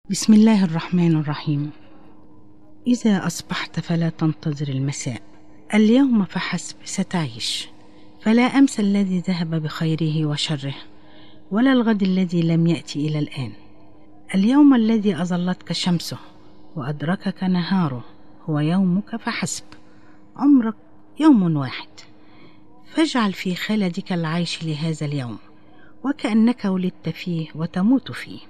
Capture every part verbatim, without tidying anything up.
بسم الله الرحمن الرحيم. إذا أصبحت فلا تنتظر المساء، اليوم فحسب ستعيش، فلا أمس الذي ذهب بخيره وشره، ولا الغد الذي لم يأتي إلى الآن. اليوم الذي أظلتك شمسه وأدركك نهاره هو يومك فحسب. عمرك يوم واحد، فاجعل في خلدك العيش لهذا اليوم وكأنك ولدت فيه وتموت فيه.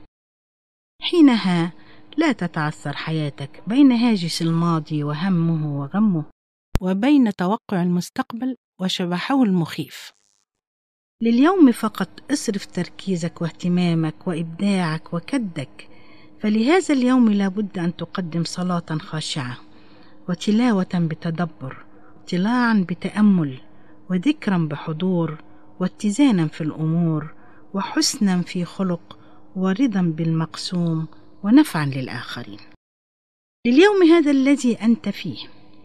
حينها لا تتعثر حياتك بين هاجس الماضي وهمه وغمه، وبين توقع المستقبل وشبحه المخيف. لليوم فقط اصرف تركيزك واهتمامك وإبداعك وكدك، فلهذا اليوم لابد أن تقدم صلاة خاشعة، وتلاوة بتدبر، اطلاعا بتأمل، وذكرا بحضور، واتزانا في الأمور، وحسنا في خلق، ورضا بالمقسوم، ونفعا للآخرين. لليوم هذا الذي أنت فيه،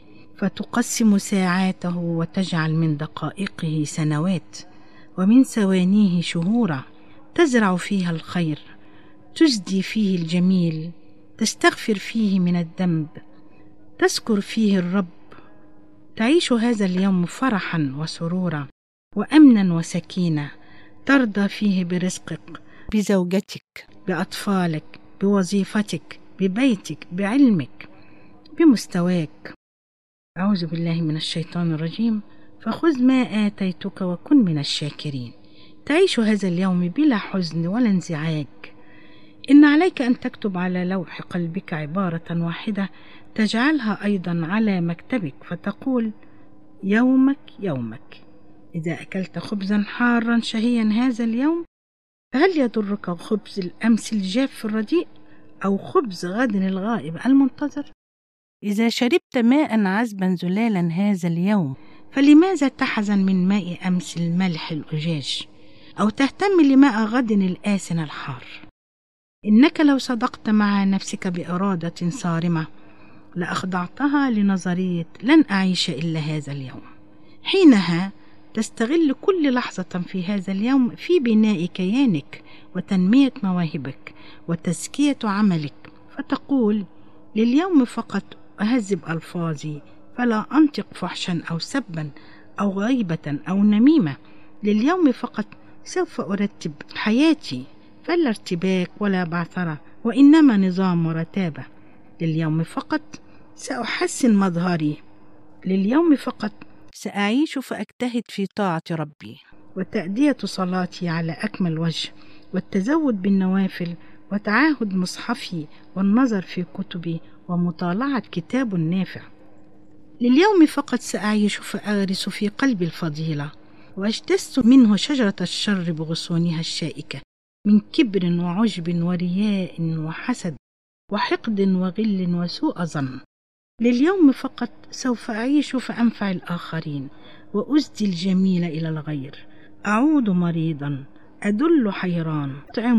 فتقسم ساعاته وتجعل من دقائقه سنوات، ومن ثوانيه شهورا، تزرع فيها الخير، تجدي فيه الجميل، تستغفر فيه من الذنب، تذكر فيه الرب، تعيش هذا اليوم فرحا وسرورا وأمنا وسكينة، ترضى فيه برزقك، بزوجتك، بأطفالك، بوظيفتك، ببيتك، بعلمك، بمستواك. أعوذ بالله من الشيطان الرجيم. فخذ ما آتيتك وكن من الشاكرين. تعيش هذا اليوم بلا حزن ولا انزعاج. إن عليك أن تكتب على لوح قلبك عبارة واحدة تجعلها أيضا على مكتبك، فتقول: يومك يومك. إذا أكلت خبزا حارا شهيا هذا اليوم، فهل يضرك خبز الأمس الجاف الرديء أو خبز غد الغائب المنتظر؟ إذا شربت ماء عذبا زلالا هذا اليوم، فلماذا تحزن من ماء أمس الملح الأجاج، أو تهتم لماء غد الآسن الحار؟ إنك لو صدقت مع نفسك بإرادة صارمة لأخضعتها لنظرية لن أعيش إلا هذا اليوم. حينها تستغل كل لحظة في هذا اليوم في بناء كيانك وتنمية مواهبك وتزكية عملك، فتقول: لليوم فقط أهذب ألفاظي، فلا أنطق فحشا أو سبا أو غيبة أو نميمة. لليوم فقط سوف أرتب حياتي، فلا ارتباك ولا بعثرة، وإنما نظام ورتابة. لليوم فقط سأحسن مظهري. لليوم فقط سأعيش فأجتهد في طاعة ربي، وتأدية صلاتي على أكمل وجه، والتزود بالنوافل، وتعاهد مصحفي، والنظر في كتبي، ومطالعة كتاب نافع. لليوم فقط سأعيش فأغرس في قلبي الفضيلة، وأجتث منه شجرة الشر بغصونها الشائكة من كبر وعجب ورياء وحسد وحقد وغل وسوء ظن. لليوم فقط سوف أعيش فأنفع الآخرين، وأسدي الجميل إلى الغير، أعود مريضا، أدل حيران، أطعم